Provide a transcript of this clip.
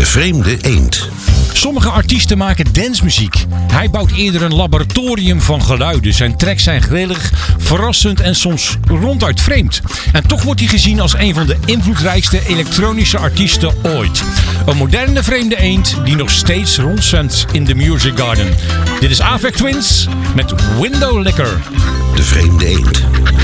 vreemde eend. Sommige artiesten maken dancemuziek. Hij bouwt eerder een laboratorium van geluiden. Zijn tracks zijn grillig, verrassend en soms ronduit vreemd. En toch wordt hij gezien als een van de invloedrijkste elektronische artiesten ooit. Een moderne vreemde eend die nog steeds rondzwemt in de Music Garden. Dit is Avex Twins met Window Liquor. De vreemde eend.